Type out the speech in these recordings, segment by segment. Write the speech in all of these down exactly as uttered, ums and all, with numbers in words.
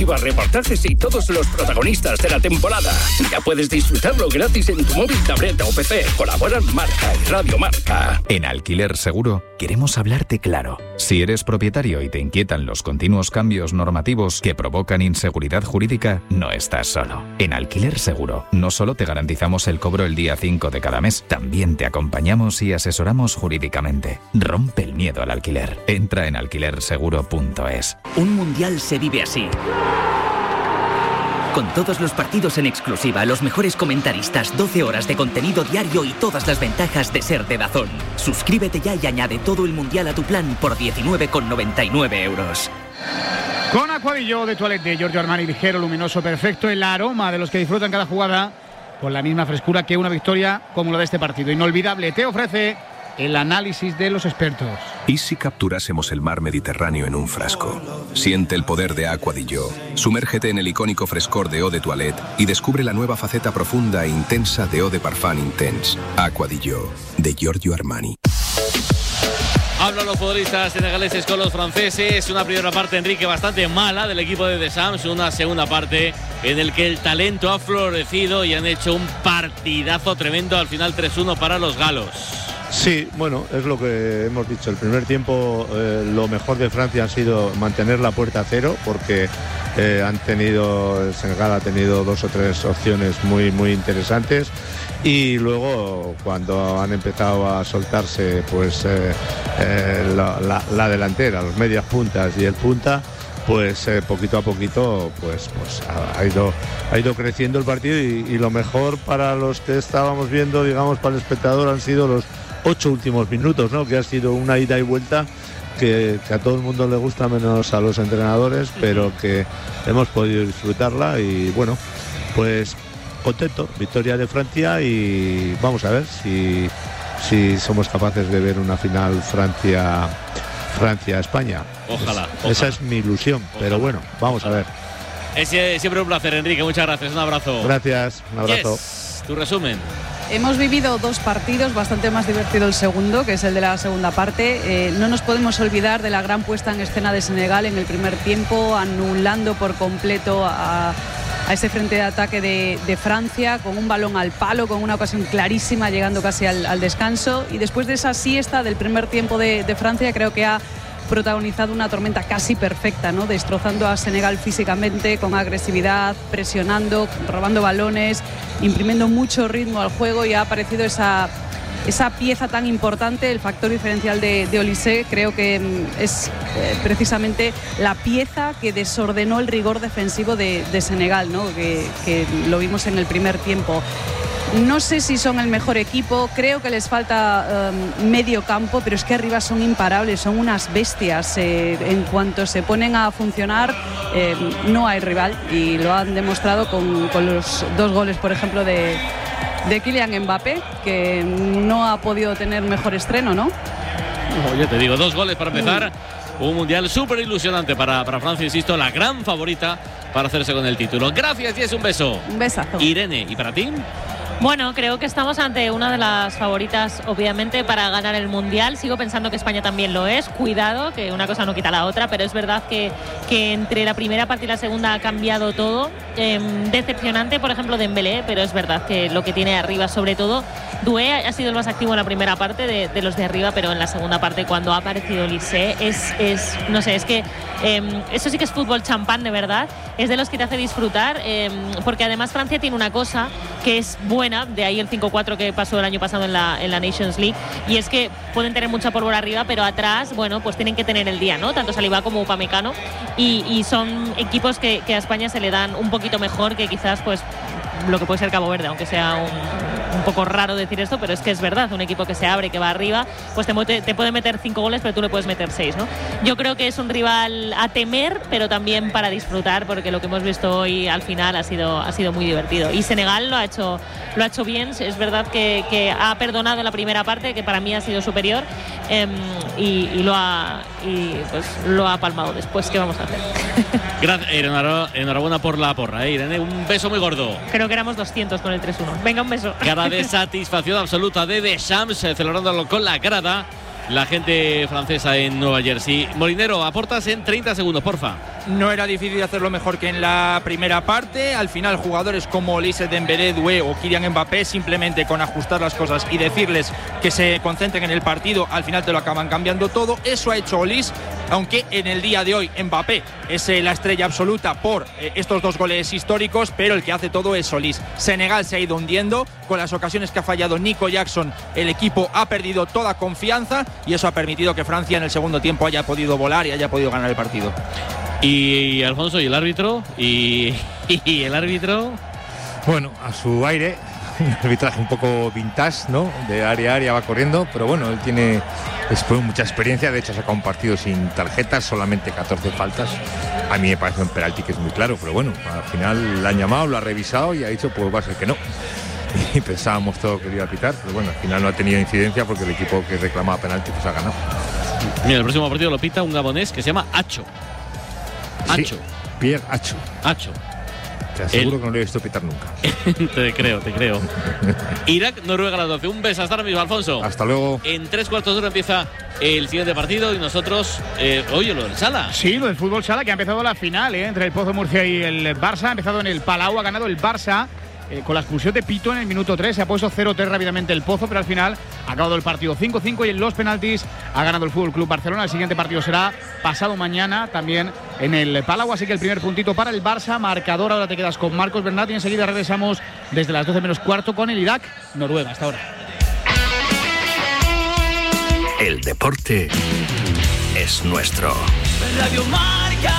Reportajes y todos los protagonistas de la temporada. Ya puedes disfrutarlo gratis en tu móvil, tableta o P C. Colaboran Marca y Radio Marca. En Alquiler Seguro queremos hablarte claro. Si eres propietario y te inquietan los continuos cambios normativos que provocan inseguridad jurídica, no estás solo. En Alquiler Seguro no solo te garantizamos el cobro el día cinco de cada mes, también te acompañamos y asesoramos jurídicamente. Rompe el miedo al alquiler. Entra en alquiler seguro punto es. Un mundial se vive así. Con todos los partidos en exclusiva, los mejores comentaristas, doce horas de contenido diario y todas las ventajas de ser de DAZN. Suscríbete ya y añade todo el mundial a tu plan por diecinueve con noventa y nueve euros. Con Aqua di Gio de Toilette de Giorgio Armani, ligero, luminoso, perfecto, el aroma de los que disfrutan cada jugada, con la misma frescura que una victoria como la de este partido. Inolvidable, te ofrece el análisis de los expertos. ¿Y si capturásemos el mar Mediterráneo en un frasco? Siente el poder de Aqua di Gio. Sumérgete en el icónico frescor de Eau de Toilette y descubre la nueva faceta profunda e intensa de Eau de Parfum Intense. Aqua di Gio, de Giorgio Armani. Hablan los futbolistas senegaleses con los franceses. Una primera parte, Enrique, bastante mala del equipo de Deschamps. Una segunda parte en el que el talento ha florecido y han hecho un partidazo tremendo. Al final tres uno para los galos. Sí, bueno, es lo que hemos dicho. El primer tiempo, eh, lo mejor de Francia ha sido mantener la puerta a cero, porque eh, han tenido, el Senegal ha tenido dos o tres opciones muy, muy interesantes, y luego cuando han empezado a soltarse, pues eh, eh, la, la, la delantera, los medias puntas y el punta, pues eh, poquito a poquito pues, pues ha, ha, ido, ha ido creciendo el partido, y, y lo mejor para los que estábamos viendo, digamos, para el espectador, han sido los ocho últimos minutos, ¿no? Que ha sido una ida y vuelta que, que a todo el mundo le gusta, menos a los entrenadores, pero que hemos podido disfrutarla. Y bueno, pues contento, victoria de Francia, y vamos a ver si, si somos capaces de ver una final Francia Francia-España. Ojalá, Es, ojalá. Esa es mi ilusión, ojalá, pero bueno, vamos ojalá. a ver. Es siempre un placer, Enrique, muchas gracias, un abrazo. Gracias, un abrazo. Yes. Tu resumen. Hemos vivido dos partidos, bastante más divertido el segundo, que es el de la segunda parte. Eh, no nos podemos olvidar de la gran puesta en escena de Senegal en el primer tiempo, anulando por completo a, a ese frente de ataque de, de Francia, con un balón al palo, con una ocasión clarísima, llegando casi al, al descanso. Y después de esa siesta del primer tiempo de, de Francia, creo que ha protagonizado una tormenta casi perfecta, ¿no? Destrozando a Senegal físicamente, con agresividad, presionando, robando balones, imprimiendo mucho ritmo al juego, y ha aparecido esa, esa pieza tan importante, el factor diferencial de, de Olise. Creo que es eh, precisamente la pieza que desordenó el rigor defensivo de, de Senegal, ¿no? Que, que lo vimos en el primer tiempo. No sé si son el mejor equipo, creo que les falta um, medio campo, pero es que arriba son imparables, son unas bestias. Eh, en cuanto se ponen a funcionar, eh, no hay rival, y lo han demostrado con, con los dos goles, por ejemplo, de, de Kylian Mbappé, que no ha podido tener mejor estreno, ¿no? Oh, yo te digo, dos goles para empezar. Mm. Un mundial súper ilusionante para, para Francia, insisto, la gran favorita para hacerse con el título. Gracias, Jess, un beso. Un besazo. Irene, ¿y para ti? Bueno, creo que estamos ante una de las favoritas, obviamente, para ganar el Mundial. Sigo pensando que España también lo es. Cuidado, que una cosa no quita la otra, pero es verdad que, que entre la primera parte y la segunda ha cambiado todo. Eh, decepcionante, por ejemplo, Dembélé, pero es verdad que lo que tiene arriba, sobre todo, Doué ha sido el más activo en la primera parte de, de los de arriba, pero en la segunda parte, cuando ha aparecido Olise, es, es, no sé, es que eh, eso sí que es fútbol champán, de verdad. Es de los que te hace disfrutar, eh, porque además Francia tiene una cosa que es buena, de ahí el cinco cuatro que pasó el año pasado en la, en la Nations League, y es que pueden tener mucha pólvora arriba, pero atrás, bueno, pues tienen que tener el día, ¿no? Tanto Saliba como Upamecano, y, y son equipos que, que a España se le dan un poquito mejor que quizás, pues, lo que puede ser Cabo Verde, aunque sea un, un poco raro decir esto, pero es que es verdad, un equipo que se abre, que va arriba, pues te, te puede meter cinco goles, pero tú le puedes meter seis, ¿no? Yo creo que es un rival a temer, pero también para disfrutar, porque lo que hemos visto hoy al final ha sido, ha sido muy divertido. Y Senegal lo ha hecho, lo ha hecho bien. Es verdad que, que ha perdonado en la primera parte, que para mí ha sido superior, eh, y, y, lo ha, y pues lo ha palmado después. ¿Qué vamos a hacer? Gracias, enhorabuena por la porra, ¿eh, Irene? Un beso muy gordo. Creo que éramos doscientos con el tres uno. Venga, un beso. Cara de satisfacción absoluta de Deschamps, eh, celebrándolo con la grada, la gente francesa en Nueva Jersey. Molinero, aportas en treinta segundos, porfa. no era difícil hacerlo mejor que en la primera parte. Al final, jugadores como Olise Dembélé, Doué o Kylian Mbappé, simplemente con ajustar las cosas y decirles que se concentren en el partido, al final te lo acaban cambiando todo. Eso ha hecho Olise, aunque en el día de hoy Mbappé es eh, la estrella absoluta por eh, estos dos goles históricos, pero el que hace todo es Olise. Senegal se ha ido hundiendo con las ocasiones que ha fallado Nico Jackson. El equipo ha perdido toda confianza y eso ha permitido que Francia en el segundo tiempo haya podido volar y haya podido ganar el partido. Y Alfonso, ¿y el árbitro? ¿Y, y el árbitro? Bueno, a su aire, un arbitraje un poco vintage, ¿no? De área a área va corriendo, pero bueno, él tiene después mucha experiencia. De hecho, ha sacado un partido sin tarjetas, solamente catorce faltas. A mí me parece un penalti que es muy claro, pero bueno, al final la han llamado, lo ha revisado y ha dicho, pues va a ser que no. Y pensábamos todo que iba a pitar, pero bueno, al final no ha tenido incidencia porque el equipo que reclamaba penalti pues ha ganado. Mira, el próximo partido lo pita un gabonés que se llama Acho. Acho. Sí, Pierre Acho. Acho. Te aseguro el... que no lo he visto pitar nunca. Te creo, te creo. Irak, Noruega a las doce. Un beso hasta ahora mismo, Alfonso. Hasta luego. En tres cuartos de hora empieza el siguiente partido y nosotros, eh, oye, lo del Sala. Sí, lo del fútbol Sala, que ha empezado la final eh, entre el Pozo Murcia y el Barça. Ha empezado en el Palau, ha ganado el Barça. Eh, con la expulsión de Pito en el minuto tres, se ha puesto cero tres rápidamente el Pozo, pero al final ha acabado el partido cinco cinco y en los penaltis ha ganado el Fútbol Club Barcelona. El siguiente partido será pasado mañana también en el Palau, así que el primer puntito para el Barça. Marcador, ahora te quedas con Marcos Bernat y enseguida regresamos desde las doce menos cuarto con el Irak, Noruega. Hasta ahora. El deporte es nuestro. Radio Marca.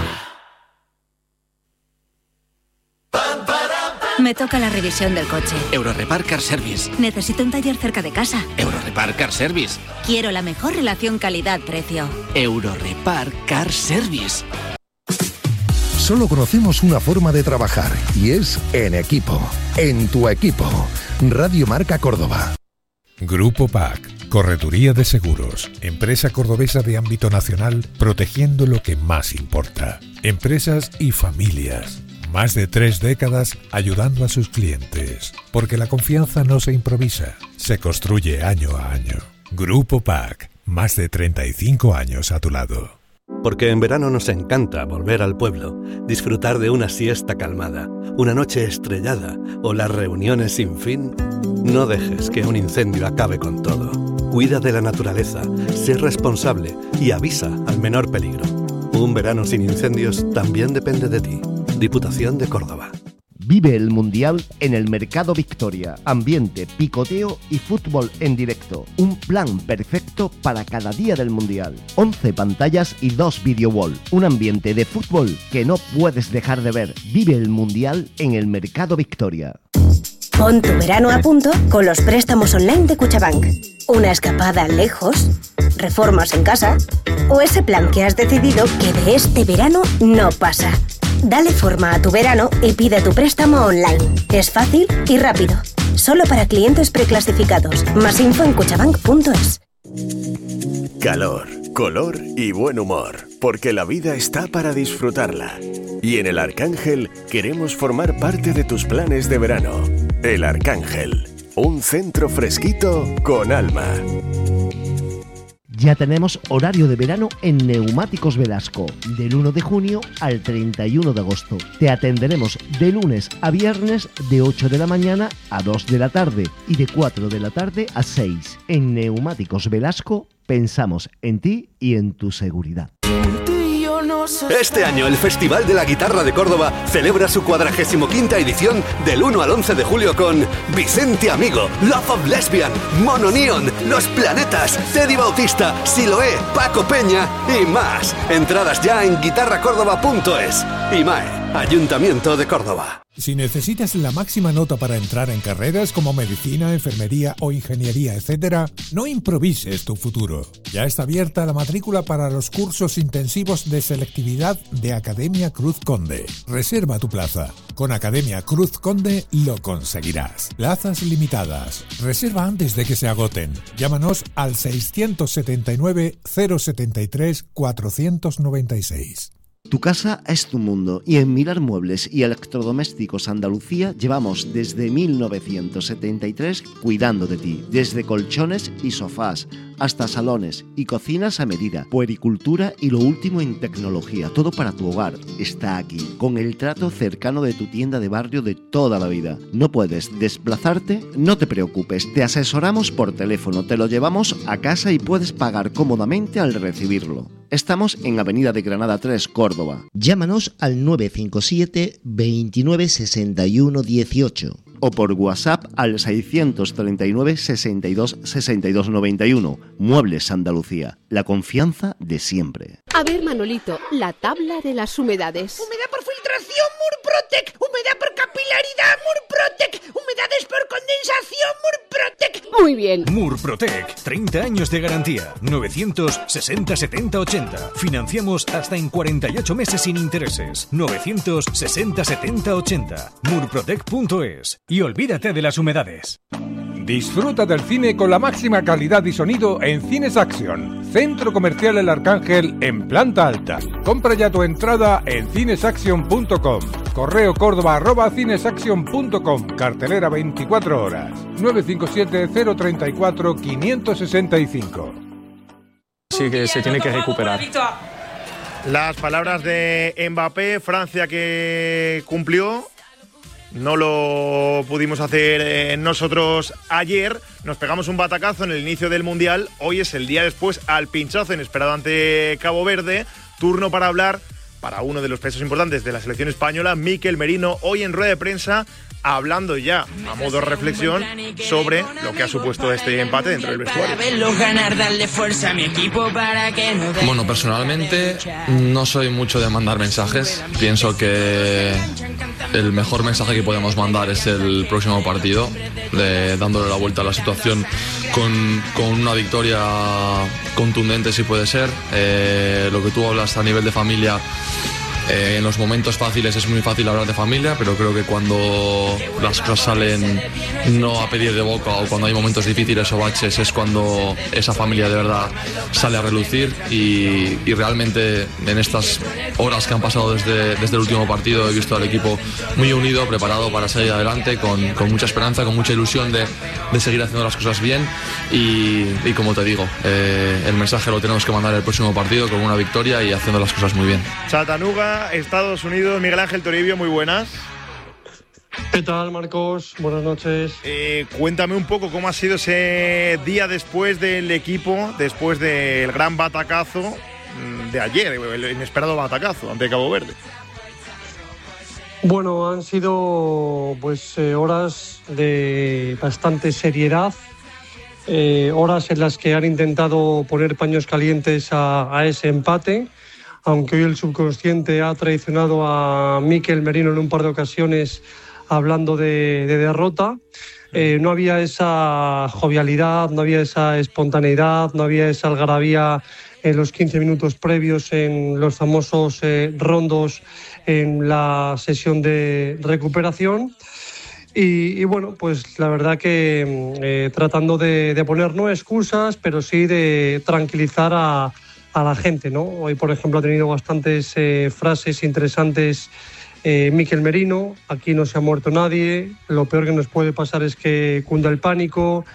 Me toca la revisión del coche. Eurorepar Car Service. Necesito un taller cerca de casa. Eurorepar Car Service. Quiero la mejor relación calidad-precio. Eurorepar Car Service. Solo conocemos una forma de trabajar y es en equipo. En tu equipo. Radio Marca Córdoba. Grupo P A C, Correduría de Seguros, empresa cordobesa de ámbito nacional, protegiendo lo que más importa. Empresas y familias. Más de tres décadas ayudando a sus clientes, porque la confianza no se improvisa, se construye año a año. Grupo P A C, más de treinta y cinco años a tu lado. Porque en verano nos encanta volver al pueblo, disfrutar de una siesta calmada, una noche estrellada o las reuniones sin fin. No dejes que un incendio acabe con todo. Cuida de la naturaleza, sé responsable y avisa al menor peligro. Un verano sin incendios también depende de ti. Diputación de Córdoba. Vive el Mundial en el Mercado Victoria. Ambiente, picoteo y fútbol en directo. Un plan perfecto para cada día del Mundial. once pantallas y dos video wall. Un ambiente de fútbol que no puedes dejar de ver. Vive el Mundial en el Mercado Victoria. Pon tu verano a punto con los préstamos online de Cuchabank. Una escapada lejos, reformas en casa o ese plan que has decidido que de este verano no pasa. Dale forma a tu verano y pide tu préstamo online. Es fácil y rápido. Solo para clientes preclasificados. Más info en cuchabank punto es. Calor, color y buen humor. Porque la vida está para disfrutarla. Y en El Arcángel queremos formar parte de tus planes de verano. El Arcángel. Un centro fresquito con alma. Ya tenemos horario de verano en Neumáticos Velasco, del uno de junio al treinta y uno de agosto. Te atenderemos de lunes a viernes de ocho de la mañana a dos de la tarde y de cuatro de la tarde a seis. En Neumáticos Velasco pensamos en ti y en tu seguridad. Este año el Festival de la Guitarra de Córdoba celebra su cuadragésimo quinta edición del uno al once de julio con Vicente Amigo, Love of Lesbian, Mono Neon, Los Planetas, Teddy Bautista, Siloé, Paco Peña y más. Entradas ya en guitarra córdoba punto es. I M A E, Ayuntamiento de Córdoba. Si necesitas la máxima nota para entrar en carreras como medicina, enfermería o ingeniería, etcétera, no improvises tu futuro. Ya está abierta la matrícula para los cursos intensivos de selectividad de Academia Cruz Conde. Reserva tu plaza. Con Academia Cruz Conde lo conseguirás. Plazas limitadas. Reserva antes de que se agoten. Llámanos al seiscientos setenta y nueve, cero setenta y tres, cuatrocientos noventa y seis. Tu casa es tu mundo y en Mirar Muebles y Electrodomésticos Andalucía llevamos desde mil novecientos setenta y tres cuidando de ti, desde colchones y sofás hasta salones y cocinas a medida, puericultura y lo último en tecnología. Todo para tu hogar está aquí, con el trato cercano de tu tienda de barrio de toda la vida. ¿No puedes desplazarte? No te preocupes, te asesoramos por teléfono, te lo llevamos a casa y puedes pagar cómodamente al recibirlo. Estamos en Avenida de Granada tres, Córdoba. Llámanos al nueve cinco siete, veintinueve, sesenta y uno, dieciocho o por WhatsApp al seiscientos treinta y nueve, sesenta y dos, sesenta y dos, noventa y uno. Muebles Andalucía, la confianza de siempre. A ver, Manolito, la tabla de las humedades. Humedad por filtración, Murprotec. Humedad por capilaridad, Murprotec. Humedades por condensación, Murprotec. Muy bien. Murprotec, treinta años de garantía. novecientos sesenta, setenta, ochenta. Financiamos hasta en cuarenta y ocho meses sin intereses. novecientos sesenta, setenta, ochenta. murprotec punto es. Y olvídate de las humedades. Disfruta del cine con la máxima calidad y sonido en Cines Action, Centro Comercial El Arcángel en planta alta. Compra ya tu entrada en cinesaction punto com. Correo córdoba arroba cinesaction punto com. Cartelera veinticuatro horas. nueve cinco siete, cero tres cuatro, cinco seis cinco. Sí que se tiene que recuperar. Las palabras de Mbappé, Francia que cumplió. No lo pudimos hacer eh, nosotros ayer. Nos pegamos un batacazo en el inicio del Mundial. Hoy es el día después al pinchazo inesperado ante Cabo Verde. Turno para hablar, para uno de los pesos importantes de la selección española, Mikel Merino, hoy en rueda de prensa, hablando ya a modo de reflexión sobre lo que ha supuesto este empate dentro del vestuario. Bueno, personalmente no soy mucho de mandar mensajes. Pienso que el mejor mensaje que podemos mandar es el próximo partido, de, dándole la vuelta a la situación con, con una victoria contundente si puede ser. Eh, lo que tú hablas a nivel de familia, Eh, en los momentos fáciles es muy fácil hablar de familia, pero creo que cuando las cosas salen no a pedir de boca o cuando hay momentos difíciles o baches es cuando esa familia de verdad sale a relucir y, y realmente en estas horas que han pasado desde, desde el último partido he visto al equipo muy unido, preparado para seguir adelante, con, con mucha esperanza, con mucha ilusión de, de seguir haciendo las cosas bien y, y como te digo, eh, el mensaje lo tenemos que mandar el próximo partido con una victoria y haciendo las cosas muy bien. Chattanooga, Estados Unidos. Miguel Ángel Toribio, muy buenas. ¿Qué tal, Marcos? Buenas noches. Eh, cuéntame un poco cómo ha sido ese día después del equipo, después del gran batacazo de ayer, el inesperado batacazo ante Cabo Verde. Bueno, han sido pues eh, horas de bastante seriedad, eh, horas en las que han intentado poner paños calientes a, a ese empate. Aunque hoy el subconsciente ha traicionado a Mikel Merino en un par de ocasiones hablando de, de derrota, eh, no había esa jovialidad, no había esa espontaneidad, no había esa algarabía en los quince minutos previos en los famosos eh, rondos en la sesión de recuperación. Y, y bueno, pues la verdad que eh, tratando de, de poner no excusas, pero sí de tranquilizar a a la gente, ¿no? Hoy, por ejemplo, ha tenido bastantes eh, frases interesantes eh, Mikel Merino. Aquí no se ha muerto nadie. Lo peor que nos puede pasar es que cunda el pánico.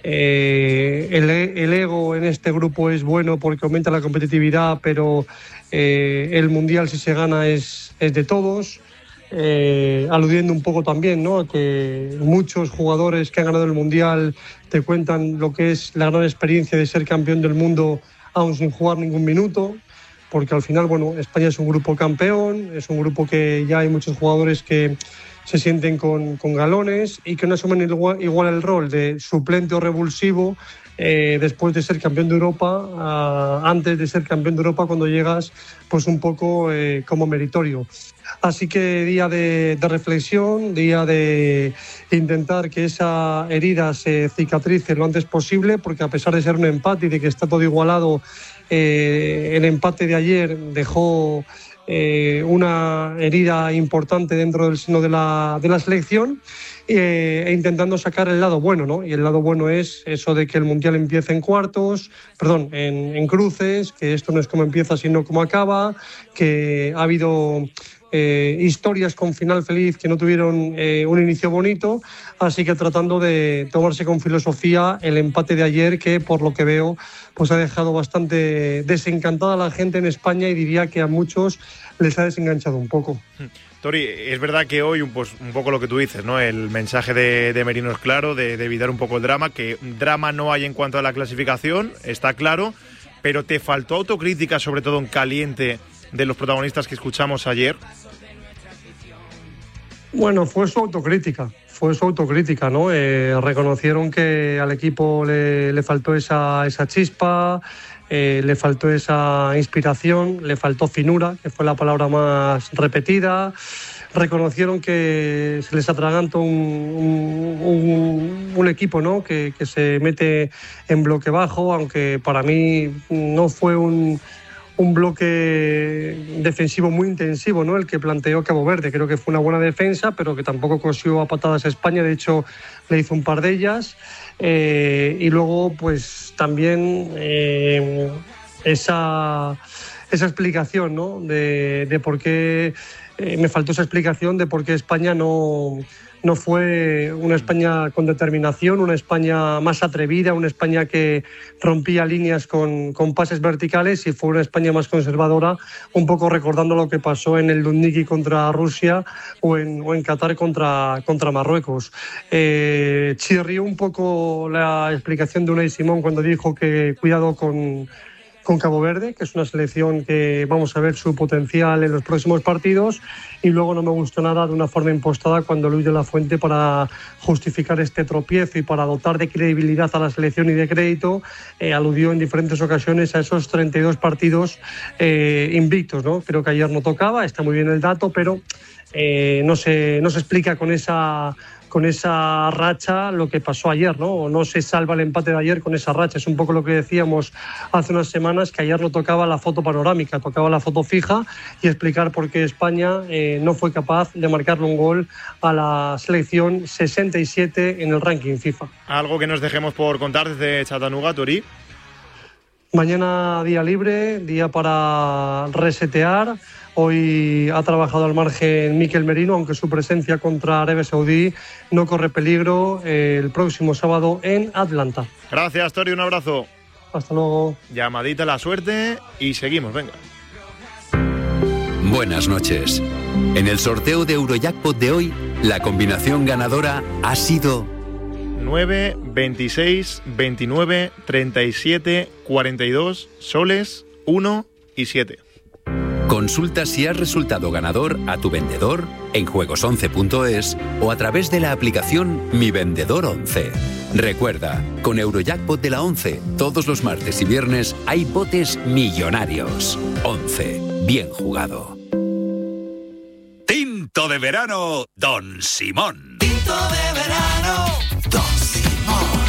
Eh, el, el ego en este grupo es bueno porque aumenta la competitividad, pero eh, el Mundial, si se gana, es, es de todos. Eh, aludiendo un poco también, ¿no?, a que muchos jugadores que han ganado el Mundial te cuentan lo que es la gran experiencia de ser campeón del mundo aún sin jugar ningún minuto, porque al final, bueno, España es un grupo campeón, es un grupo que ya hay muchos jugadores que se sienten con, con galones y que no asumen igual, igual el rol de suplente o revulsivo eh, después de ser campeón de Europa, a, antes de ser campeón de Europa cuando llegas pues un poco eh, como meritorio. Así que día de, de reflexión, día de intentar que esa herida se cicatrice lo antes posible, porque a pesar de ser un empate y de que está todo igualado, eh, el empate de ayer dejó eh, una herida importante dentro del seno de la, de la selección, eh, e intentando sacar el lado bueno, ¿no? Y el lado bueno es eso de que el Mundial empiece en cuartos, perdón, en, en cruces, que esto no es como empieza sino como acaba, que ha habido eh, historias con final feliz que no tuvieron eh, un inicio bonito, así que tratando de tomarse con filosofía el empate de ayer, que por lo que veo pues ha dejado bastante desencantada a la gente en España y diría que a muchos les ha desenganchado un poco. Tori, es verdad que hoy pues, un poco lo que tú dices, ¿no? El mensaje de, de Merino es claro, de, de evitar un poco el drama, que drama no hay en cuanto a la clasificación, está claro, pero ¿te faltó autocrítica, sobre todo en caliente, de los protagonistas que escuchamos ayer? Bueno, fue su autocrítica, fue su autocrítica, ¿no? Eh, reconocieron que al equipo le, le faltó esa, esa chispa, eh, le faltó esa inspiración, le faltó finura, que fue la palabra más repetida. Reconocieron que se les atraganta un, un, un, un equipo, ¿no? que, que se mete en bloque bajo, aunque para mí no fue un... un bloque defensivo muy intensivo, ¿no? El que planteó Cabo Verde. Creo que fue una buena defensa, pero que tampoco cosió a patadas a España. De hecho, le hizo un par de ellas. Eh, y luego, pues también eh, esa, esa explicación, ¿no? De, de por qué eh, me faltó esa explicación de por qué España no... no fue una España con determinación, una España más atrevida, una España que rompía líneas con, con pases verticales, y fue una España más conservadora, un poco recordando lo que pasó en el Lundiki contra Rusia o en, o en Qatar contra, contra Marruecos. Eh, chirrió un poco la explicación de Unai Simón cuando dijo que cuidado con... con Cabo Verde, que es una selección que vamos a ver su potencial en los próximos partidos, y luego no me gustó nada de una forma impostada cuando Luis de la Fuente, para justificar este tropiezo y para dotar de credibilidad a la selección y de crédito, eh, aludió en diferentes ocasiones a esos treinta y dos partidos eh, invictos, ¿no? Creo que ayer no tocaba, está muy bien el dato, pero eh, no se, no se explica con esa... con esa racha lo que pasó ayer, ¿no? No se salva el empate de ayer con esa racha. Es un poco lo que decíamos hace unas semanas, que ayer no tocaba la foto panorámica, tocaba la foto fija, y explicar por qué España eh, no fue capaz de marcarle un gol a la selección sesenta y siete en el ranking FIFA. ¿Algo que nos dejemos por contar desde Chattanooga, Tori? Mañana día libre, día para resetear. Hoy ha trabajado al margen Mikel Merino, aunque su presencia contra Arabia Saudí no corre peligro el próximo sábado en Atlanta. Gracias, Tori, un abrazo. Hasta luego. Llamadita a la suerte y seguimos, venga. Buenas noches. En el sorteo de Eurojackpot de hoy, la combinación ganadora ha sido nueve, veintiséis, veintinueve, treinta y siete, cuarenta y dos, soles, uno y siete. Consulta si has resultado ganador a tu vendedor en juegos once punto es o a través de la aplicación Mi Vendedor once. Recuerda, con Eurojackpot de la once, todos los martes y viernes hay botes millonarios. once. Bien jugado. Tinto de verano, Don Simón. Tinto de verano, Don Simón.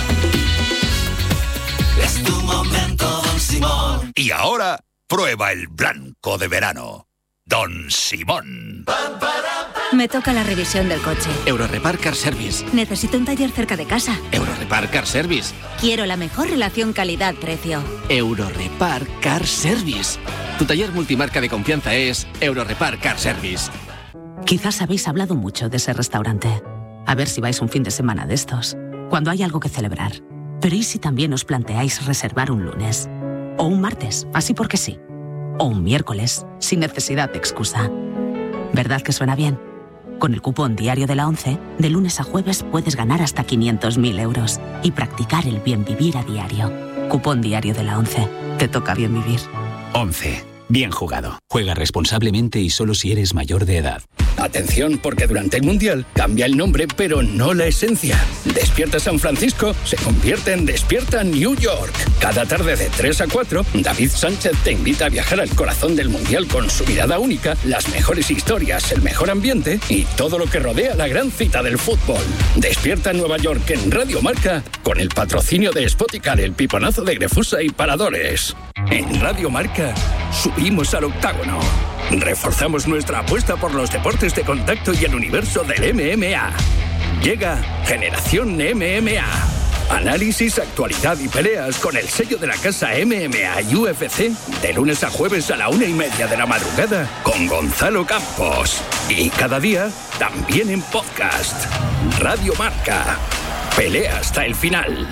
Es tu momento, Don Simón. Y ahora... prueba el blanco de verano. Don Simón. Me toca la revisión del coche. Eurorepar Car Service. Necesito un taller cerca de casa. Eurorepar Car Service. Quiero la mejor relación calidad-precio. Eurorepar Car Service. Tu taller multimarca de confianza es Eurorepar Car Service. Quizás habéis hablado mucho de ese restaurante. A ver si vais un fin de semana de estos, cuando hay algo que celebrar. Pero ¿y si también os planteáis reservar un lunes? O un martes, así porque sí. O un miércoles, sin necesidad de excusa. ¿Verdad que suena bien? Con el cupón diario de la ONCE, de lunes a jueves puedes ganar hasta quinientos mil euros y practicar el bien vivir a diario. Cupón diario de la ONCE. Te toca bien vivir. once. Bien jugado. Juega responsablemente y solo si eres mayor de edad. Atención, porque durante el Mundial cambia el nombre, pero no la esencia. Despierta San Francisco se convierte en Despierta New York. Cada tarde de tres a cuatro, David Sánchez te invita a viajar al corazón del Mundial con su mirada única, las mejores historias, el mejor ambiente y todo lo que rodea la gran cita del fútbol. Despierta Nueva York en Radio Marca, con el patrocinio de Spoticar, el piponazo de Grefusa y Paradores. En Radio Marca, subimos al octágono. Reforzamos nuestra apuesta por los deportes de contacto y el universo del M M A. Llega Generación M M A. Análisis, actualidad y peleas con el sello de la casa M M A y U F C de lunes a jueves a la una y media de la madrugada con Gonzalo Campos. Y cada día también en podcast. Radio Marca. Pelea hasta el final.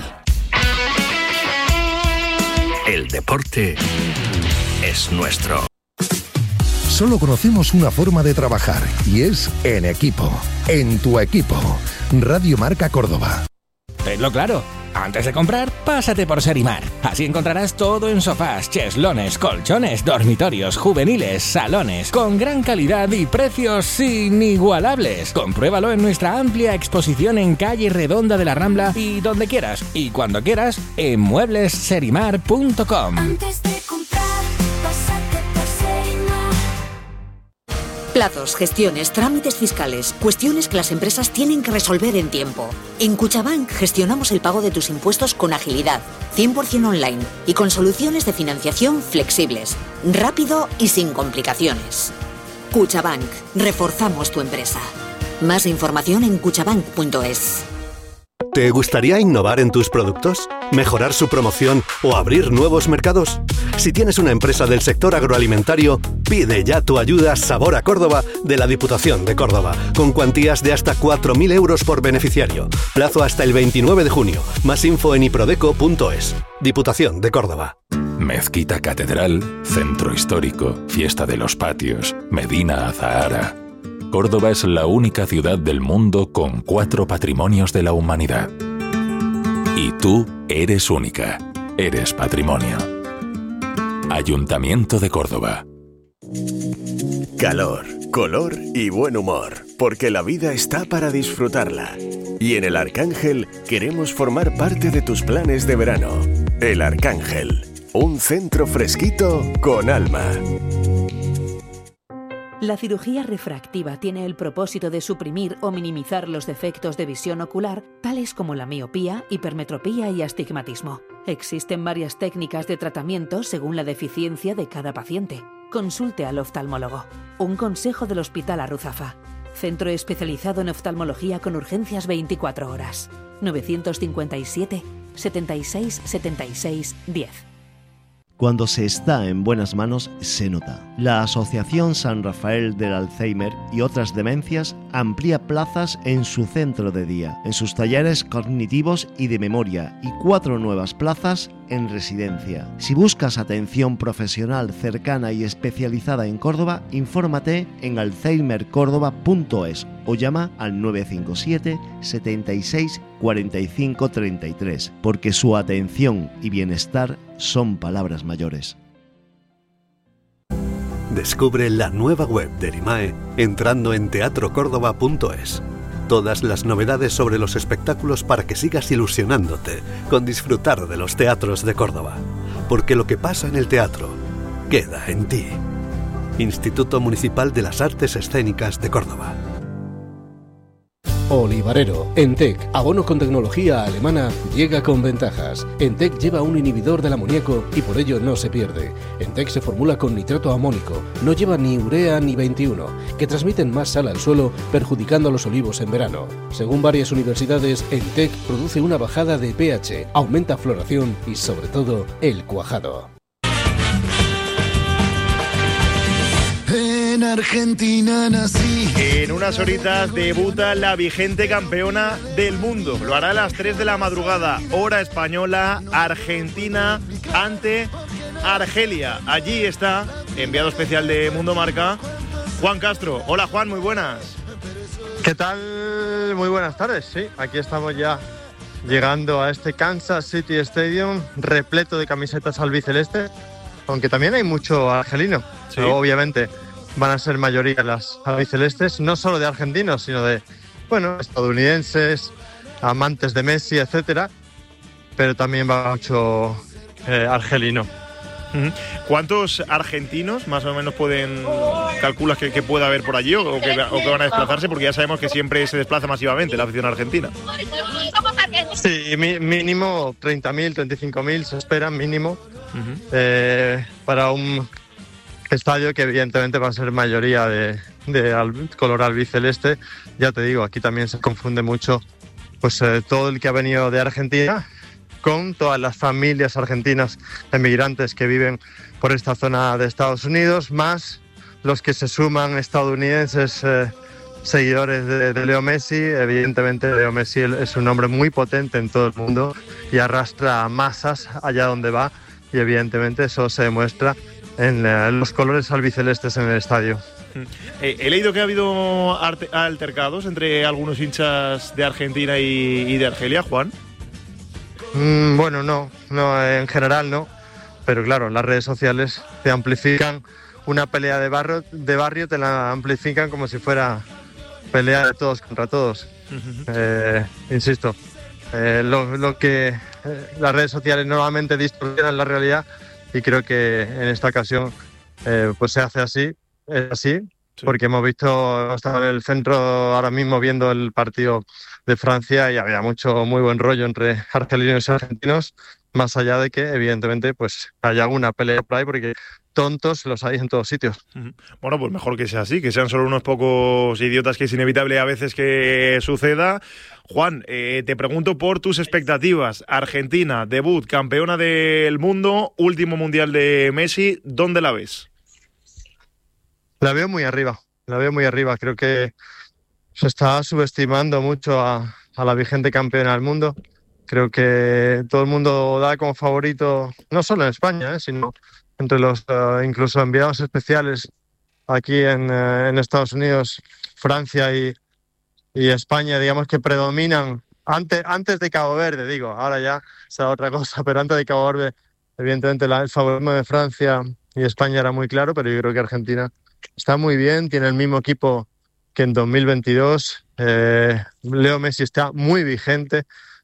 El deporte es nuestro. Solo conocemos una forma de trabajar y es en equipo. En tu equipo. Radio Marca Córdoba. Tenlo claro. Antes de comprar, pásate por Serimar. Así encontrarás todo en sofás, cheslones, colchones, dormitorios, juveniles, salones, con gran calidad y precios inigualables. Compruébalo en nuestra amplia exposición en calle Redonda de la Rambla y donde quieras y cuando quieras en muebles serimar punto com. Antes de comprar, pásate por Serimar. Plazos, gestiones, trámites fiscales, cuestiones que las empresas tienen que resolver en tiempo. En Cuchabank gestionamos el pago de tus impuestos con agilidad, cien por ciento online y con soluciones de financiación flexibles, rápido y sin complicaciones. Cuchabank, reforzamos tu empresa. Más información en cuchabank punto es. ¿Te gustaría innovar en tus productos? ¿Mejorar su promoción o abrir nuevos mercados? Si tienes una empresa del sector agroalimentario, pide ya tu ayuda Sabor a Córdoba de la Diputación de Córdoba, con cuantías de hasta cuatro mil euros por beneficiario. Plazo hasta el veintinueve de junio. Más info en iprodeco punto es. Diputación de Córdoba. Mezquita Catedral, Centro Histórico, Fiesta de los Patios, Medina Azahara. Córdoba es la única ciudad del mundo con cuatro patrimonios de la humanidad. Y tú eres única. Eres patrimonio. Ayuntamiento de Córdoba. Calor, color y buen humor, porque la vida está para disfrutarla. Y en El Arcángel queremos formar parte de tus planes de verano. El Arcángel, un centro fresquito con alma. La cirugía refractiva tiene el propósito de suprimir o minimizar los defectos de visión ocular, tales como la miopía, hipermetropía y astigmatismo. Existen varias técnicas de tratamiento según la deficiencia de cada paciente. Consulte al oftalmólogo. Un consejo del Hospital Arruzafa. Centro especializado en oftalmología con urgencias veinticuatro horas. novecientos cincuenta y siete, setenta y seis, setenta y seis, diez. Cuando se está en buenas manos, se nota. La Asociación San Rafael del Alzheimer y otras demencias amplía plazas en su centro de día, en sus talleres cognitivos y de memoria, y cuatro nuevas plazas en residencia. Si buscas atención profesional cercana y especializada en Córdoba, infórmate en alzheimer córdoba punto es o llama al nueve cinco siete, setenta y seis, cuarenta y cinco, treinta y tres, porque su atención y bienestar son palabras mayores. Descubre la nueva web del I M A E entrando en teatro córdoba punto es. Todas las novedades sobre los espectáculos para que sigas ilusionándote con disfrutar de los teatros de Córdoba. Porque lo que pasa en el teatro queda en ti. Instituto Municipal de las Artes Escénicas de Córdoba. Olivarero. Entec, abono con tecnología alemana, llega con ventajas. Entec lleva un inhibidor del amoníaco y por ello no se pierde. Entec se formula con nitrato amónico, no lleva ni urea ni veintiuno, que transmiten más sal al suelo, perjudicando a los olivos en verano. Según varias universidades, Entec produce una bajada de pH, aumenta floración y sobre todo el cuajado. En Argentina nací. En unas horitas debuta la vigente campeona del mundo. Lo hará a las tres de la madrugada, hora española, Argentina ante Argelia. Allí está, enviado especial de Mundo Marca, Juan Castro. Hola Juan, muy buenas. ¿Qué tal? Muy buenas tardes, sí. Aquí estamos ya llegando a este Kansas City Stadium repleto de camisetas albiceleste, aunque también hay mucho argelino, sí. Pero obviamente van a ser mayoría las albicelestes, no solo de argentinos, sino de, bueno, estadounidenses, amantes de Messi, etcétera, pero también va mucho eh, argelino. ¿Cuántos argentinos más o menos pueden calculas que, que pueda haber por allí o, o, que, o que van a desplazarse? Porque ya sabemos que siempre se desplaza masivamente la afición argentina. Sí, mi, mínimo treinta mil, treinta y cinco mil se esperan mínimo uh-huh. eh, para un estadio que evidentemente va a ser mayoría de, de al, color albiceleste. Ya te digo, aquí también se confunde mucho pues eh, todo el que ha venido de Argentina, con todas las familias argentinas emigrantes que viven por esta zona de Estados Unidos, más los que se suman estadounidenses eh, seguidores de, de Leo Messi. Evidentemente Leo Messi es un hombre muy potente en todo el mundo y arrastra masas allá donde va, y evidentemente eso se demuestra en eh, los colores albicelestes en el estadio. Eh, he leído que ha habido arte- altercados entre algunos hinchas de Argentina y, y de Argelia, Juan. Mm, bueno, no, no, en general no, pero claro, las redes sociales te amplifican una pelea de barrio, de barrio te la amplifican como si fuera pelea de todos contra todos. Uh-huh. Eh, insisto, eh, lo, lo que eh, las redes sociales normalmente distorsionan la realidad, y creo que en esta ocasión eh, pues se hace así, es así, sí. Porque hemos visto, hemos estado en el centro ahora mismo viendo el partido de Francia y había mucho, muy buen rollo entre argelinos y argentinos, más allá de que evidentemente pues haya alguna pelea por ahí, porque tontos los hay en todos sitios. Bueno, pues mejor que sea así, que sean solo unos pocos idiotas, que es inevitable a veces que suceda. Juan, eh, te pregunto por tus expectativas. Argentina, debut, campeona del mundo, último mundial de Messi, ¿dónde la ves? La veo muy arriba, la veo muy arriba. Creo que se está subestimando mucho a, a la vigente campeona del mundo. Creo que todo el mundo da como favorito, no solo en España, eh, sino entre los uh, incluso enviados especiales aquí en, uh, en Estados Unidos, Francia y, y España, digamos que predominan antes, antes de Cabo Verde, digo, ahora ya será otra cosa, pero antes de Cabo Verde, evidentemente la, el favorismo de Francia y España era muy claro, pero yo creo que Argentina está muy bien, tiene el mismo equipo que en dos mil veintidós, eh, Leo Messi está muy vigente,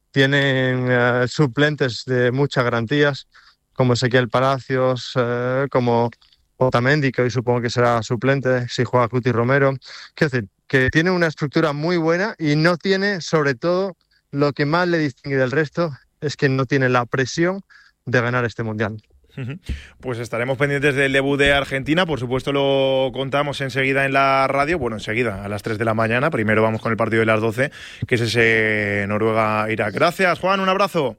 tienen uh, suplentes de muchas garantías, como Ezequiel Palacios, eh, como Otamendi, que hoy supongo que será suplente si juega Cuti Romero. Quiero decir, que tiene una estructura muy buena y no tiene, sobre todo, lo que más le distingue del resto, es que no tiene la presión de ganar este Mundial. Pues estaremos pendientes del debut de Argentina, por supuesto lo contamos enseguida en la radio, bueno, enseguida, a las tres de la mañana, primero vamos con el partido de las doce, que es ese Noruega-Irak. Gracias, Juan, un abrazo.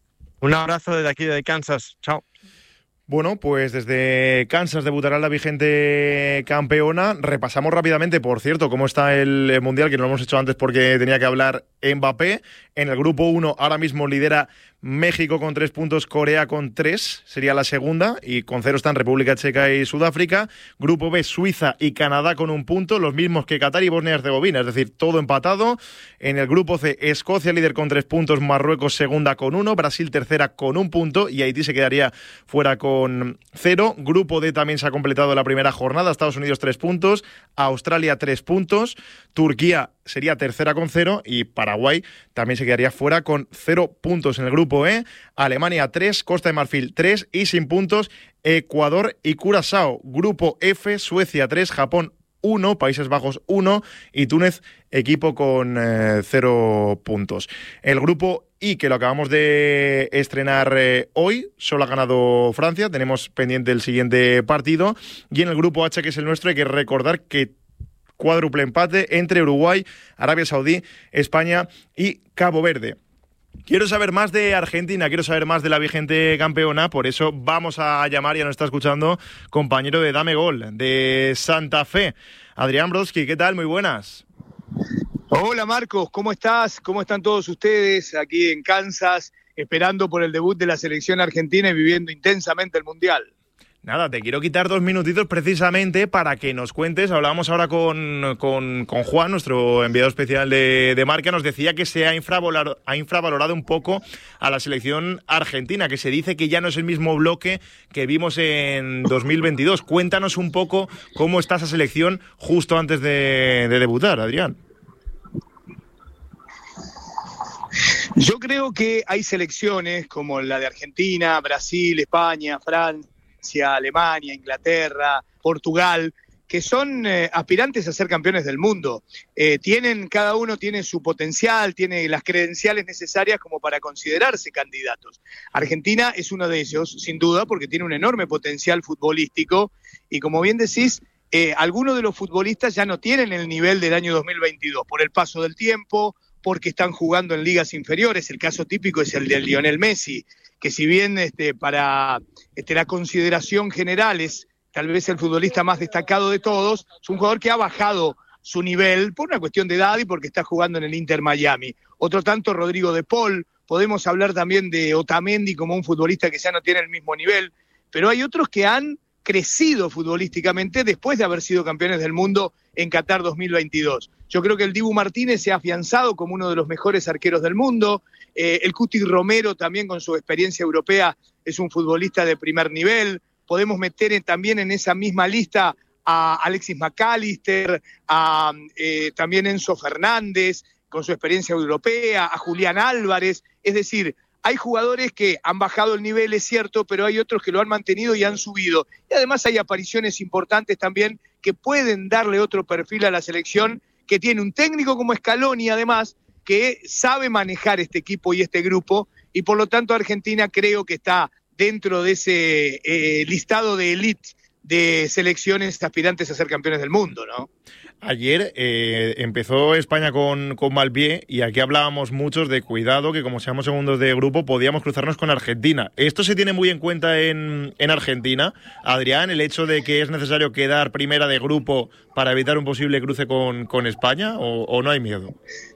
Un abrazo desde aquí, de Kansas. Chao. Bueno, pues desde Kansas debutará la vigente campeona. Repasamos rápidamente, por cierto, cómo está el Mundial, que no lo hemos hecho antes porque tenía que hablar Mbappé. En el grupo uno ahora mismo lidera México con tres puntos, Corea con tres, sería la segunda, y con cero están República Checa y Sudáfrica. Grupo B, Suiza y Canadá con un punto, los mismos que Qatar y Bosnia y Herzegovina, es decir, todo empatado. En el grupo C, Escocia líder con tres puntos, Marruecos segunda con uno, Brasil tercera con un punto y Haití se quedaría fuera con cero. Grupo D también se ha completado la primera jornada, Estados Unidos tres puntos, Australia tres puntos, Turquía sería tercera con cero y Paraguay también se quedaría fuera con cero puntos. En el grupo E, Alemania tres, Costa de Marfil tres y sin puntos Ecuador y Curazao. Grupo F, Suecia tres, Japón uno, Países Bajos uno y Túnez equipo con eh, cero puntos. El grupo I, que lo acabamos de estrenar eh, hoy, solo ha ganado Francia, tenemos pendiente el siguiente partido, y en el grupo H, que es el nuestro, hay que recordar que cuádruple empate entre Uruguay, Arabia Saudí, España y Cabo Verde. Quiero saber más de Argentina, quiero saber más de la vigente campeona, por eso vamos a llamar, ya nos está escuchando, compañero de Dame Gol, de Santa Fe, Adrián Brodsky. ¿Qué tal? Muy buenas. Hola Marcos, ¿cómo estás? ¿Cómo están todos ustedes aquí en Kansas, esperando por el debut de la selección argentina y viviendo intensamente el Mundial? Nada, te quiero quitar dos minutitos precisamente para que nos cuentes. Hablábamos ahora con, con, con Juan, nuestro enviado especial de, de Marca, nos decía que se ha infravalorado, ha infravalorado un poco a la selección argentina, que se dice que ya no es el mismo bloque que vimos en dos mil veintidós. Cuéntanos un poco cómo está esa selección justo antes de, de debutar, Adrián. Yo creo que hay selecciones como la de Argentina, Brasil, España, Francia, Alemania, Inglaterra, Portugal, que son eh, aspirantes a ser campeones del mundo. Eh, tienen, cada uno tiene su potencial, tiene las credenciales necesarias como para considerarse candidatos. Argentina es uno de ellos, sin duda, porque tiene un enorme potencial futbolístico y, como bien decís, eh, algunos de los futbolistas ya no tienen el nivel del año dos mil veintidós, por el paso del tiempo, porque están jugando en ligas inferiores. El caso típico es el de Lionel Messi, que si bien este, para este, la consideración general es tal vez el futbolista más destacado de todos, es un jugador que ha bajado su nivel por una cuestión de edad y porque está jugando en el Inter Miami. Otro tanto, Rodrigo de Paul. Podemos hablar también de Otamendi como un futbolista que ya no tiene el mismo nivel, pero hay otros que han crecido futbolísticamente después de haber sido campeones del mundo en Qatar dos mil veintidós. Yo creo que el Dibu Martínez se ha afianzado como uno de los mejores arqueros del mundo. Eh, el Cuti Romero también con su experiencia europea es un futbolista de primer nivel. Podemos meter en, también en esa misma lista a Alexis McAllister, a eh, también Enzo Fernández con su experiencia europea, a Julián Álvarez. Es decir, hay jugadores que han bajado el nivel, es cierto, pero hay otros que lo han mantenido y han subido. Y además hay apariciones importantes también que pueden darle otro perfil a la selección, que tiene un técnico como Scaloni, además, que sabe manejar este equipo y este grupo, y por lo tanto Argentina creo que está dentro de ese eh, listado de élite de selecciones aspirantes a ser campeones del mundo, ¿no? Ayer eh, empezó España con, con mal pie y aquí hablábamos muchos de cuidado, que como seamos segundos de grupo podíamos cruzarnos con Argentina. ¿Esto se tiene muy en cuenta en, en Argentina, Adrián, el hecho de que es necesario quedar primera de grupo para evitar un posible cruce con, con España, o, o no hay miedo?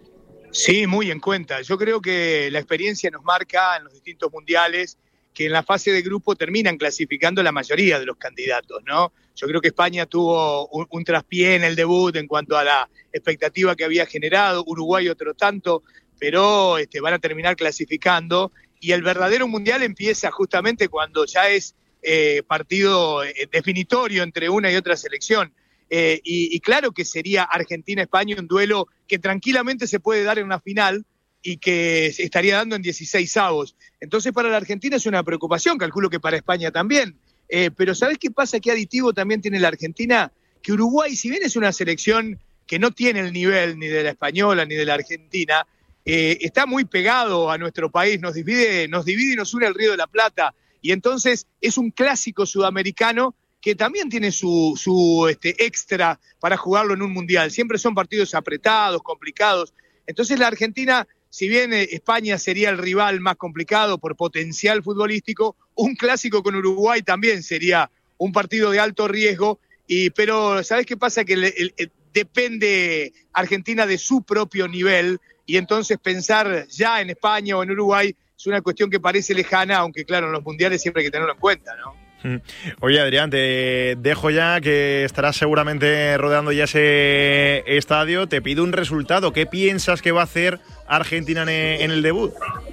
Sí, muy en cuenta. Yo creo que la experiencia nos marca en los distintos mundiales que en la fase de grupo terminan clasificando la mayoría de los candidatos, ¿no? Yo creo que España tuvo un, un traspié en el debut en cuanto a la expectativa que había generado, Uruguay otro tanto, pero este, van a terminar clasificando, y el verdadero mundial empieza justamente cuando ya es eh, partido eh, definitorio entre una y otra selección. Eh, y, y claro que sería Argentina-España un duelo que tranquilamente se puede dar en una final, y que se estaría dando en dieciseisavos. Entonces para la Argentina es una preocupación, calculo que para España también. Eh, pero ¿sabés qué pasa? ¿Qué aditivo también tiene la Argentina? Que Uruguay, si bien es una selección que no tiene el nivel ni de la española ni de la argentina, eh, está muy pegado a nuestro país, nos divide, nos divide y nos une el Río de la Plata, y entonces es un clásico sudamericano que también tiene su, su este, extra para jugarlo en un mundial. Siempre son partidos apretados, complicados. Entonces la Argentina, si bien eh, España sería el rival más complicado por potencial futbolístico, un clásico con Uruguay también sería un partido de alto riesgo, y, pero ¿sabés qué pasa? Que el, el, el, depende Argentina de su propio nivel, y entonces pensar ya en España o en Uruguay es una cuestión que parece lejana, aunque claro, en los mundiales siempre hay que tenerlo en cuenta, ¿no? Oye, Adrián, te dejo ya, que estarás seguramente rodeando ya ese estadio. Te pido un resultado. ¿Qué piensas que va a hacer Argentina en el debut?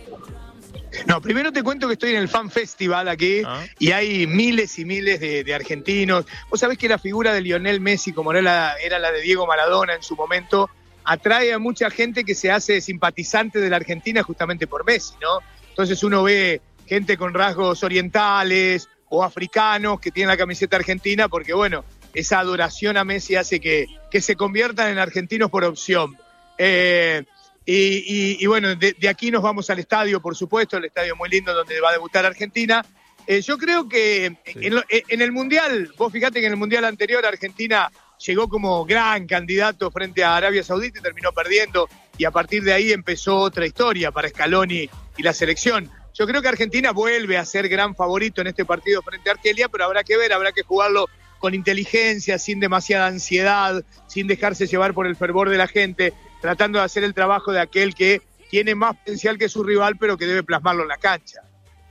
No, primero te cuento que estoy en el Fan Festival aquí, ah. y hay miles y miles de, de argentinos. Vos sabés que la figura de Lionel Messi, como era la, era la de Diego Maradona en su momento, atrae a mucha gente que se hace simpatizante de la Argentina justamente por Messi, ¿no? Entonces uno ve gente con rasgos orientales o africanos que tienen la camiseta argentina, porque bueno, esa adoración a Messi hace que, que se conviertan en argentinos por opción. Eh, y, y, y bueno, de, de aquí nos vamos al estadio, por supuesto, el estadio muy lindo donde va a debutar Argentina. Eh, yo creo que sí. en, lo, en el Mundial, vos fíjate que en el Mundial anterior Argentina llegó como gran candidato frente a Arabia Saudita y terminó perdiendo, y a partir de ahí empezó otra historia para Scaloni y la selección. Yo creo que Argentina vuelve a ser gran favorito en este partido frente a Argelia, pero habrá que ver, habrá que jugarlo con inteligencia, sin demasiada ansiedad, sin dejarse llevar por el fervor de la gente, tratando de hacer el trabajo de aquel que tiene más potencial que su rival, pero que debe plasmarlo en la cancha.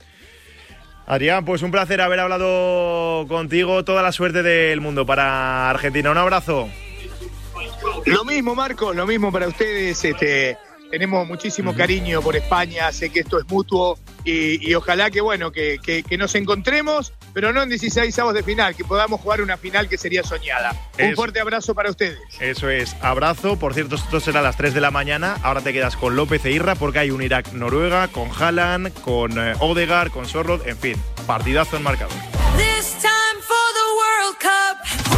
Adrián, pues un placer haber hablado contigo. Toda la suerte del mundo para Argentina. Un abrazo. Lo mismo, Marcos, lo mismo para ustedes. Este, tenemos muchísimo cariño por España, sé que esto es mutuo, y, y ojalá que, bueno, que, que, que nos encontremos, pero no en dieciseisavos de final, que podamos jugar una final que sería soñada. Un eso, fuerte abrazo para ustedes. Eso es, abrazo. Por cierto, esto será a las tres de la mañana. Ahora te quedas con López e Irra, porque hay un Irak-Noruega con Haaland, con eh, Odegaard, con Sorloth, en fin, partidazo en marcador. This time for the World Cup.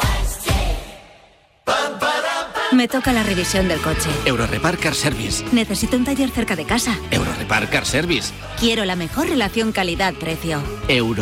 Me toca la revisión del coche. Eurorepar Car Service. Necesito un taller cerca de casa. Eurorepar Car Service. Quiero la mejor relación calidad-precio.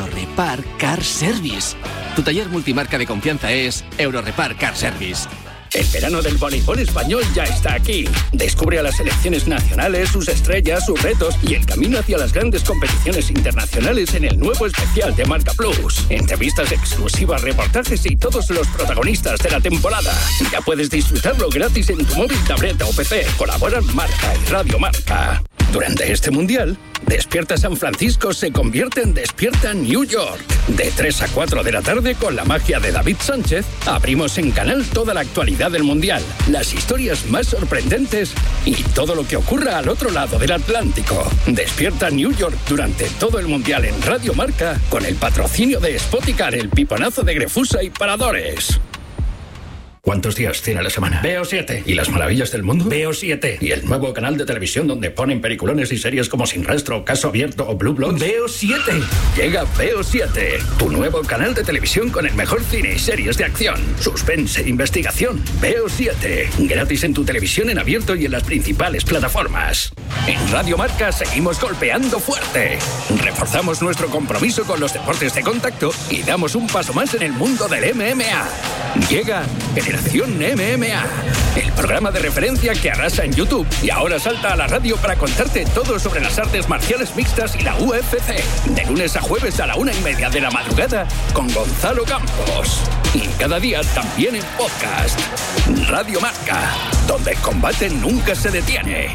Eurorepar Car Service. Tu taller multimarca de confianza es Eurorepar Car Service. El verano del voleibol español ya está aquí. Descubre a las selecciones nacionales, sus estrellas, sus retos y el camino hacia las grandes competiciones internacionales en el nuevo especial de Marca Plus. Entrevistas exclusivas, reportajes y todos los protagonistas de la temporada. Ya puedes disfrutarlo gratis en tu móvil, tableta o P C. Colaboran Marca y Radio Marca. Durante este mundial, Despierta San Francisco se convierte en Despierta New York. De tres a cuatro de la tarde, con la magia de David Sánchez, abrimos en canal toda la actualidad del mundial, las historias más sorprendentes y todo lo que ocurra al otro lado del Atlántico. Despierta New York durante todo el mundial en Radio Marca, con el patrocinio de Spoticar, el piponazo de Grefusa y Paradores. ¿Cuántos días tiene la semana? Veo siete. ¿Y las maravillas del mundo? Veo siete. ¿Y el nuevo canal de televisión donde ponen peliculones y series como Sin Rastro, Caso Abierto o Blue Bloods? Veo siete. Llega Veo siete, tu nuevo canal de televisión con el mejor cine y series de acción, suspense, investigación. Veo siete. Gratis en tu televisión en abierto y en las principales plataformas. En Radio Marca seguimos golpeando fuerte. Reforzamos nuestro compromiso con los deportes de contacto y damos un paso más en el mundo del M M A. Llega Generación M M A, el programa de referencia que arrasa en YouTube y ahora salta a la radio para contarte todo sobre las artes marciales mixtas y la U F C. De lunes a jueves a la una y media de la madrugada con Gonzalo Campos. Y cada día también en podcast. Radio Marca, donde el combate nunca se detiene.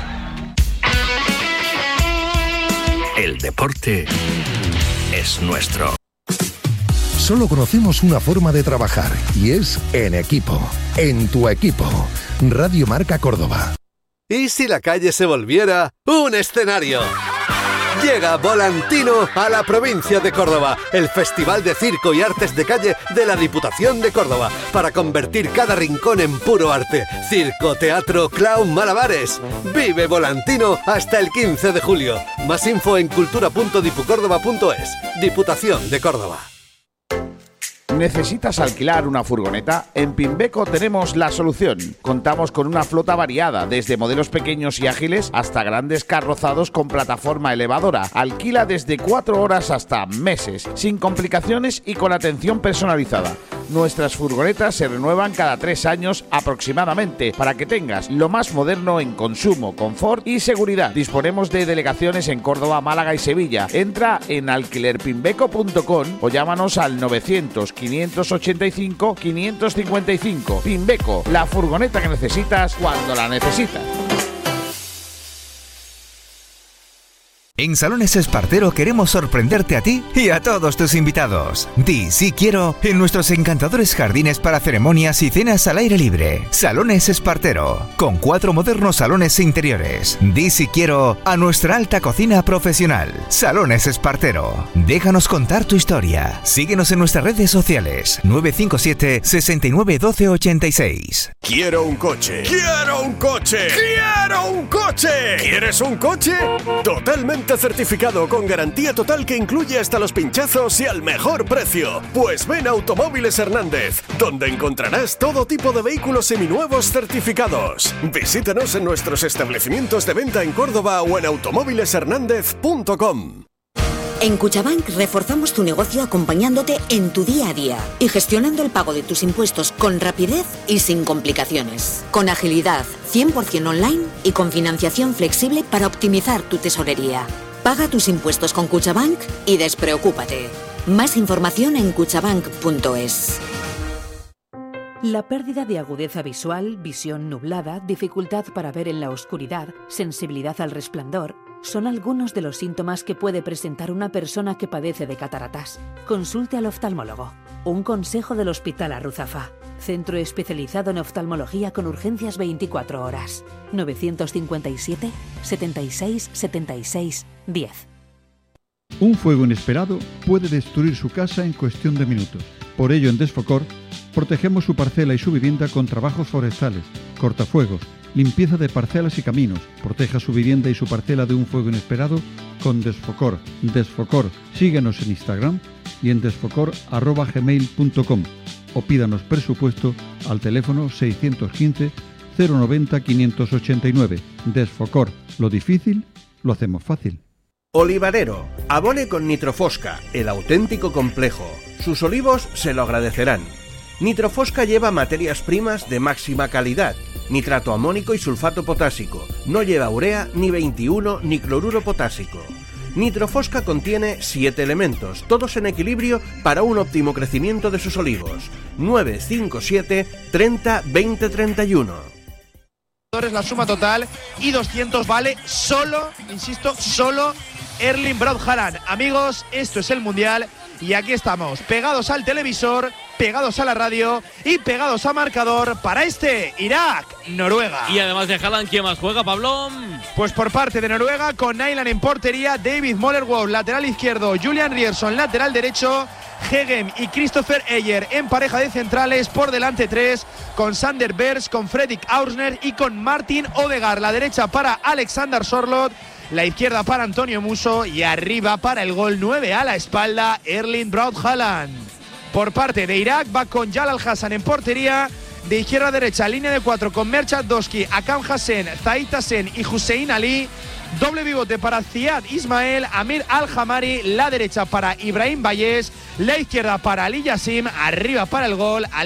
El deporte es nuestro. Solo conocemos una forma de trabajar y es en equipo. En tu equipo. Radio Marca Córdoba. ¿Y si la calle se volviera un escenario? Llega Volantino a la provincia de Córdoba, el Festival de Circo y Artes de Calle de la Diputación de Córdoba, para convertir cada rincón en puro arte. Circo, teatro, clown, malabares. Vive Volantino hasta el quince de julio. Más info en cultura punto dipucórdoba punto es. Diputación de Córdoba. ¿Necesitas alquilar una furgoneta? En Pimbeco tenemos la solución. Contamos con una flota variada, desde modelos pequeños y ágiles hasta grandes carrozados con plataforma elevadora. Alquila desde cuatro horas hasta meses, sin complicaciones y con atención personalizada. Nuestras furgonetas se renuevan cada tres años aproximadamente, para que tengas lo más moderno en consumo, confort y seguridad. Disponemos de delegaciones en Córdoba, Málaga y Sevilla. Entra en alquiler pimbeco punto com o llámanos al novecientos, quinientos ochenta y cinco, quinientos cincuenta y cinco. Pimbeco, la furgoneta que necesitas cuando la necesitas. En Salones Espartero queremos sorprenderte a ti y a todos tus invitados. Di sí quiero en nuestros encantadores jardines para ceremonias y cenas al aire libre. Salones Espartero, con cuatro modernos salones interiores. Di sí quiero a nuestra alta cocina profesional. Salones Espartero. Déjanos contar tu historia. Síguenos en nuestras redes sociales. nueve cinco siete, sesenta y nueve, doce ochenta y seis. Quiero un coche. Quiero un coche. Quiero un coche. ¿Quieres un coche? Totalmente certificado con garantía total que incluye hasta los pinchazos y al mejor precio. Pues ven a Automóviles Hernández, donde encontrarás todo tipo de vehículos seminuevos certificados. Visítanos en nuestros establecimientos de venta en Córdoba o en automóviles hernández punto com. En Cuchabank reforzamos tu negocio acompañándote en tu día a día y gestionando el pago de tus impuestos con rapidez y sin complicaciones. Con agilidad, cien por ciento online y con financiación flexible para optimizar tu tesorería. Paga tus impuestos con Cuchabank y despreocúpate. Más información en cuchabank punto es. La pérdida de agudeza visual, visión nublada, dificultad para ver en la oscuridad, sensibilidad al resplandor, son algunos de los síntomas que puede presentar una persona que padece de cataratas. Consulte al oftalmólogo. Un consejo del Hospital Arruzafa. Centro especializado en oftalmología con urgencias veinticuatro horas. novecientos cincuenta y siete, setenta y seis, setenta y seis, diez. Un fuego inesperado puede destruir su casa en cuestión de minutos. Por ello, en Desfocor, protegemos su parcela y su vivienda con trabajos forestales, cortafuegos, limpieza de parcelas y caminos. Proteja su vivienda y su parcela de un fuego inesperado con Desfocor. Desfocor. Síguenos en Instagram y en desfocor arroba gmail punto com o pídanos presupuesto al teléfono seiscientos quince, cero noventa, quinientos ochenta y nueve. Desfocor. Lo difícil, lo hacemos fácil. Olivarero. Abone con Nitrofosca, el auténtico complejo. Sus olivos se lo agradecerán. Nitrofosca lleva materias primas de máxima calidad, nitrato amónico y sulfato potásico. No lleva urea, ni veintiuno, ni cloruro potásico. Nitrofosca contiene siete elementos, todos en equilibrio para un óptimo crecimiento de sus olivos. nueve cinco siete treinta veinte treinta y uno. La suma total y doscientos vale solo, insisto, solo Erling Braut Haaland. Amigos, esto es el Mundial y aquí estamos, pegados al televisor, pegados a la radio y pegados a marcador para este Irak-Noruega. Y además de Haaland, ¿quién más juega, Pablo? Pues por parte de Noruega, con Nyland en portería, David Moller-Wold, lateral izquierdo, Julian Rierson, lateral derecho, Hegem y Christopher Eyer en pareja de centrales, por delante tres, con Sander Berge, con Fredrik Aursner y con Martin Odegaard. La derecha para Alexander Sorloth, la izquierda para Antonio Muso y arriba para el gol nueve a la espalda, Erling Braut Haaland. Por parte de Irak va con Jalal Hassan en portería, de izquierda a derecha, línea de cuatro con Merchad Doski, Akam Hassan, Zahid Hassan y Hussein Ali. Doble pivote para Ziad Ismael, Amir Al-Hamari, la derecha para Ibrahim Bayes, la izquierda para Ali Yassim, arriba para el gol.